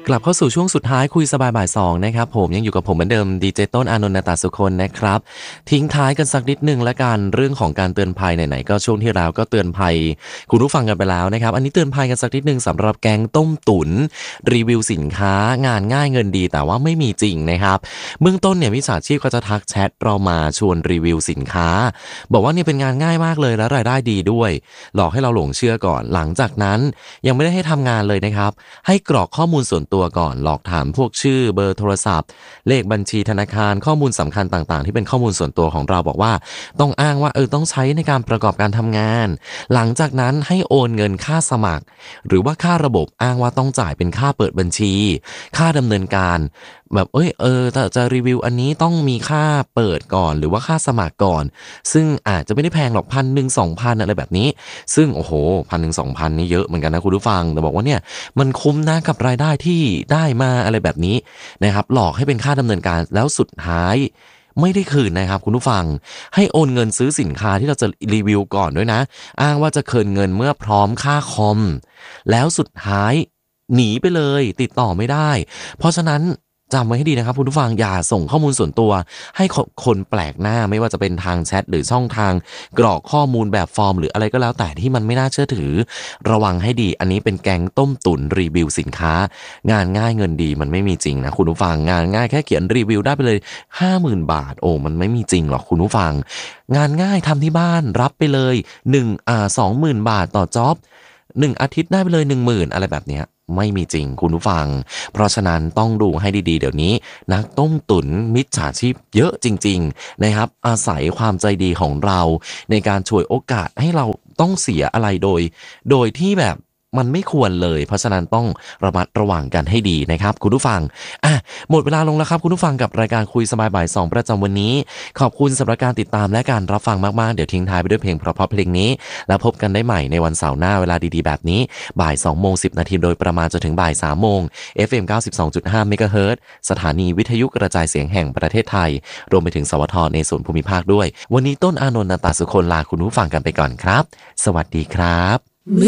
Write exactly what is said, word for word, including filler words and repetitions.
กลับเข้าสู่ช่วงสุดท้ายคุยสบายบ่ายสองนะครับผมยังอยู่กับผมเหมือนเดิมดีเจต้นอานนท์ นตสุคนนะครับทิ้งท้ายกันสักนิดนึงละกันเรื่องของการเตือนภัยไหนๆก็ช่วงที่แล้วก็เตือนภัยคุณผู้ฟังกันไปแล้วนะครับอันนี้เตือนภัยกันสักนิดนึงสำหรับแก๊งต้มตุ๋นรีวิวสินค้างานง่ายเงินดีแต่ว่าไม่มีจริงนะครับเบื้องต้นเนี่ยมิจฉาชีพก็จะทักแชทเรามาชวนรีวิวสินค้าบอกว่าเนี่ยเป็นงานง่ายมากเลยและรายได้ดีด้วยหลอกให้เราหลงเชื่อก่อนหลังจากนั้นยังไม่ได้ให้ทำงานเลยนะครับให้กรอกข้อมูลส่วนตัวก่อนหลอกถามพวกชื่อเบอร์โทรศัพท์เลขบัญชีธนาคารข้อมูลสำคัญต่างๆที่เป็นข้อมูลส่วนตัวของเราบอกว่าต้องอ้างว่าเออต้องใช้ในการประกอบการทำงานหลังจากนั้นให้โอนเงินค่าสมัครหรือว่าค่าระบบอ้างว่าต้องจ่ายเป็นค่าเปิดบัญชีค่าดำเนินการแบบเอ้ยเออถ้าจะรีวิวอันนี้ต้องมีค่าเปิดก่อนหรือว่าค่าสมัครก่อนซึ่งอาจจะไม่ได้แพงหรอกพันหนึ่งสองพันอะไรแบบนี้ซึ่งโอ้โหพันหนึ่งสองพันนี่เยอะเหมือนกันนะคุณผู้ฟังแต่บอกว่าเนี่ยมันคุ้มนะกับรายได้ที่ได้มาอะไรแบบนี้นะครับหลอกให้เป็นค่าดำเนินการแล้วสุดท้ายไม่ได้คืนนะครับคุณผู้ฟังให้โอนเงินซื้อสินค้าที่เราจะรีวิวก่อนด้วยนะอ้างว่าจะคืนเงินเมื่อพร้อมค่าคอมแล้วสุดท้ายหนีไปเลยติดต่อไม่ได้เพราะฉะนั้นจำไว้ให้ดีนะครับคุณผู้ฟังอย่าส่งข้อมูลส่วนตัวให้คนแปลกหน้าไม่ว่าจะเป็นทางแชทหรือช่องทางกรอกข้อมูลแบบฟอร์มหรืออะไรก็แล้วแต่ที่มันไม่น่าเชื่อถือระวังให้ดีอันนี้เป็นแก๊งต้มตุ๋นรีวิวสินค้างานง่ายเงินดีมันไม่มีจริงนะคุณผู้ฟังงานง่ายแค่เขียนรีวิวได้ไปเลย ห้าหมื่น บาทโอ้มันไม่มีจริงหรอกคุณผู้ฟังงานง่ายทำที่บ้านรับไปเลยหนึ่งอ่า สองหมื่น บาทต่อจ็อบหนึ่งอาทิตย์ได้ไปเลย หนึ่งหมื่น อะไรแบบเนี้ยไม่มีจริงคุณผู้ฟังเพราะฉะนั้นต้องดูให้ดีๆเดี๋ยวนี้นักต้มตุ๋นมิจฉาชีพเยอะจริงๆนะครับอาศัยความใจดีของเราในการฉวยโอกาสให้เราต้องเสียอะไรโดยโดยที่แบบมันไม่ควรเลยเพราะฉะนั้นต้องระมัดระวังกันให้ดีนะครับคุณผู้ฟังอ่ะหมดเวลาลงแล้วครับคุณผู้ฟังกับรายการคุยสบายบ่ายสองประจำวันนี้ขอบคุณสำหรับการติดตามและการรับฟังมากๆเดี๋ยวทิ้งท้ายไปด้วยเพลงเพราะๆเพลงนี้แล้วพบกันได้ใหม่ในวันเสาร์หน้าเวลาดีๆแบบนี้บ่ายสองโมงสิบนาทีโดยประมาณจนถึงบ่ายสามโมง เอฟ เอ็ม เก้าสิบสองจุดห้า เมกะเฮิรตซ์สถานีวิทยุกระจายเสียงแห่งประเทศไทยรวมไปถึงสวทในส่วนภูมิภาคด้วยวันนี้ต้นอานนท์ นตสุคนลาคุณผู้ฟังกันไปก่อนครับสวัสดีครับ